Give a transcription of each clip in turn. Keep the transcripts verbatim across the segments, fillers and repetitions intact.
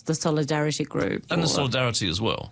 the solidarity group. And or, the solidarity as well.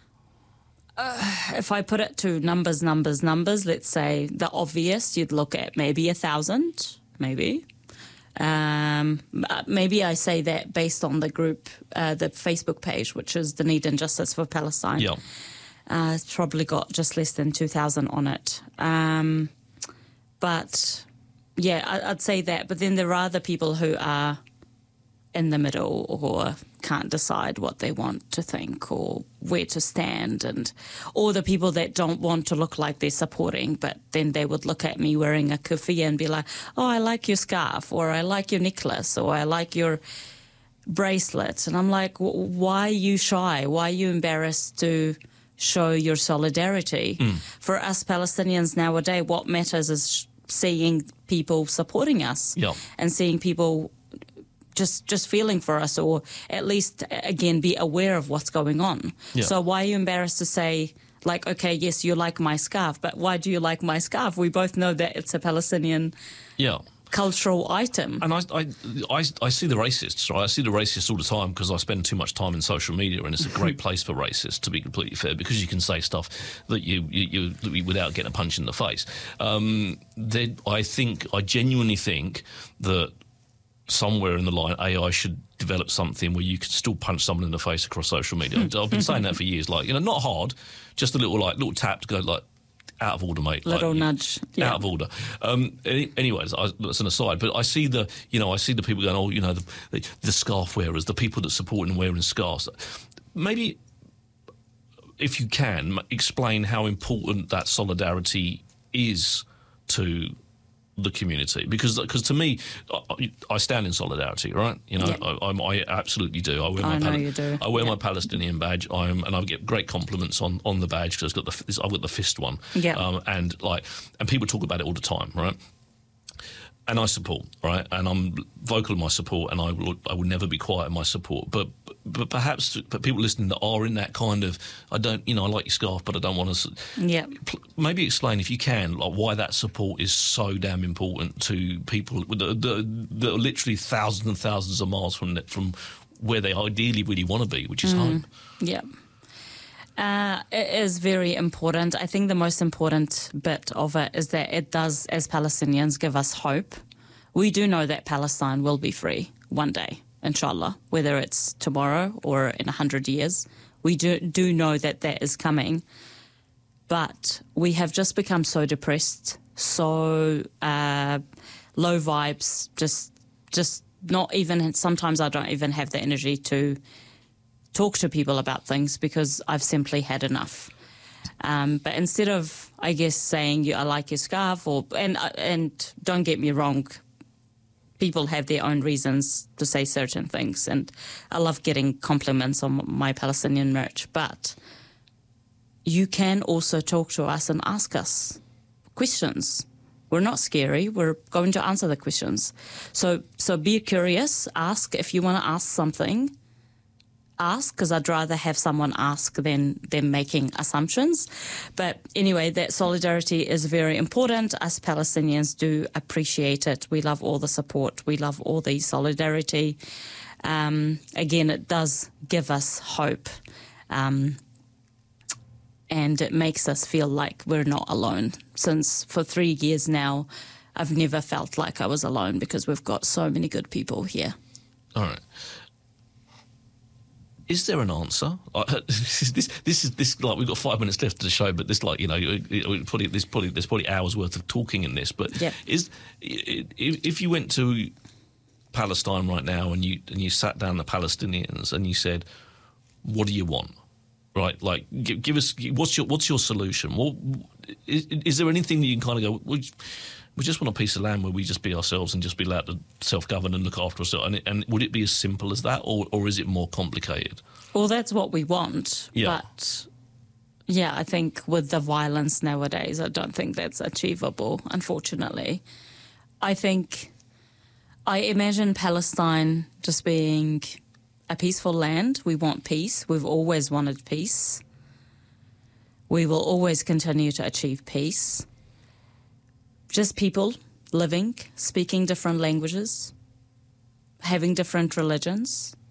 If I put it to numbers, numbers, numbers, let's say the obvious, you'd look at maybe a thousand, maybe. Um, maybe I say that based on the group, uh, the Facebook page, which is the Need and Justice for Palestine. Yeah. Uh, it's probably got just less than two thousand on it. Um, but, yeah, I, I'd say that. But then there are the people who are in the middle or can't decide what they want to think or where to stand, and or the people that don't want to look like they're supporting, but then they would look at me wearing a kufiyya and be like, oh, I like your scarf, or I like your necklace, or I like your bracelet. And I'm like, why are you shy? Why are you embarrassed to show your solidarity? Mm. For us Palestinians nowadays, what matters is seeing people supporting us yeah. and seeing people just just feeling for us, or at least, again, be aware of what's going on. Yeah. So why are you embarrassed to say, like, okay, yes, you like my scarf, but why do you like my scarf? We both know that it's a Palestinian yeah. cultural item. And I, I, I, I see the racists, right? I see the racists all the time because I spend too much time in social media, and it's a great place for racists, to be completely fair, because you can say stuff that you, you, you without getting a punch in the face. Um, I think, I genuinely think that somewhere in the line, A I should develop something where you could still punch someone in the face across social media. I've been saying that for years, like, you know, not hard, just a little, like, little tap to go, like, out of order, mate. Little like, nudge. Out Yeah. of order. Um, any, anyways, I, that's an aside, but I see the, you know, I see the people going, oh, you know, the, the, the scarf wearers, the people that support and wearing scarves. Maybe, if you can, explain how important that solidarity is to the community, because because to me, I, I stand in solidarity, right? You know, yeah. I, I'm, I absolutely do. I wear I my know Pal- you do. I wear yeah. my Palestinian badge. I'm and I get great compliments on, on the badge because I've got the I've got the fist one. Yeah. Um, and like and people talk about it all the time, right? And I support, right? And I'm vocal in my support, and I will I will never be quiet in my support. But but perhaps but people listening that are in that kind of, I don't, you know, I like your scarf, but I don't want to. Yeah. Maybe explain, if you can, like why that support is so damn important to people that, that, that are literally thousands and thousands of miles from from where they ideally really want to be, which is mm. home. Yeah. Uh, it is very important. I think the most important bit of it is that it does, as Palestinians, give us hope. We do know that Palestine will be free one day, inshallah, whether it's tomorrow or in a hundred years. We do, do know that that is coming. But we have just become so depressed, so uh, low vibes, just, just not even, sometimes I don't even have the energy to talk to people about things because I've simply had enough. Um, but instead of, I guess, saying, I like your scarf, or and and don't get me wrong, people have their own reasons to say certain things, and I love getting compliments on my Palestinian merch, but you can also talk to us and ask us questions. We're not scary. We're going to answer the questions. So, so be curious. Ask if you want to ask something. Ask, because I'd rather have someone ask than them making assumptions. But anyway, that solidarity is very important. Us Palestinians do appreciate it. We love all the support. We love all the solidarity. Um, again, it does give us hope. Um, and it makes us feel like we're not alone. Since for three years now, I've never felt like I was alone because we've got so many good people here. All right. Is there an answer? this, this is this like we've got five minutes left of the show, but this like you know, probably this probably there's probably hours worth of talking in this. But yeah. is if you went to Palestine right now and you and you sat down the Palestinians and you said, "What do you want?" Right, like give, give us what's your what's your solution? What is, is there anything that you can kind of go? We, we just want a piece of land where we just be ourselves and just be allowed to self-govern and look after ourselves. And, and would it be as simple as that, or, or is it more complicated? Well, that's what we want. Yeah. But, yeah, I think with the violence nowadays, I don't think that's achievable, unfortunately. I think, I imagine Palestine just being a peaceful land. We want peace. We've always wanted peace. We will always continue to achieve peace. Just people living, speaking different languages, having different religions,